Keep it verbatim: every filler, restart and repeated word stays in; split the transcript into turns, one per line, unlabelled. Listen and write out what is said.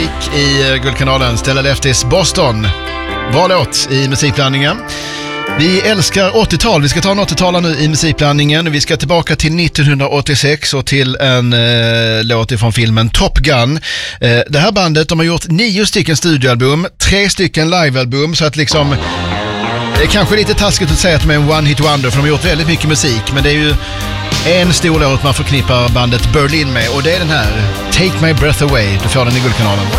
musik i Guldkanalen. Stella Leftis Boston var låt i musikblandningen. Vi älskar åttiotal. Vi ska ta en åttiotal nu i musikblandningen. Vi ska tillbaka till nittonhundraåttiosex och till en eh, låt från filmen Top Gun. Eh, det här bandet, de har gjort nio stycken studioalbum, tre stycken livealbum, så att liksom det är kanske lite taskigt att säga att de är en one hit wonder, för de har gjort väldigt mycket musik, men det är ju en stor låt man förknippar bandet Berlin med, och det är den här Take My Breath Away. Du får den i Guldkanalen.